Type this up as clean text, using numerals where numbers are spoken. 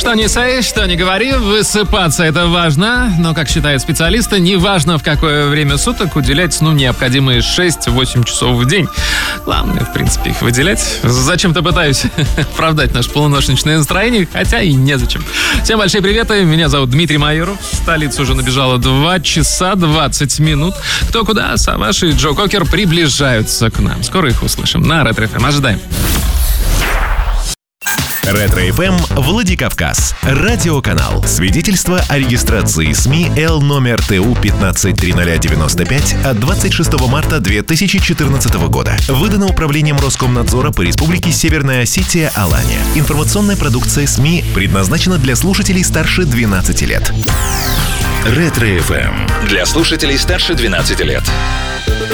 Что не say, что не говори, высыпаться это важно, но, как считают специалисты, не важно в какое время суток уделять сну необходимые 6-8 часов в день. Главное, в принципе, их выделять. Зачем-то пытаюсь оправдать наше полуношничное настроение, хотя и незачем. Всем большие приветы, меня зовут Дмитрий Майоров. В столицу уже набежало 2 часа 20 минут. Кто куда, Саваш и Джо Кокер приближаются к нам. Скоро их услышим на Ретро ФМ. Ожидаем. Ретро ФМ Владикавказ. Радиоканал. Свидетельство о регистрации СМИ Л номер ТУ 153095 от 26 марта 2014 года. Выдано Управлением Роскомнадзора по Республике Северная Осетия Алания. Информационная продукция СМИ предназначена для слушателей старше 12 лет. Ретро ФМ. Для слушателей старше 12 лет.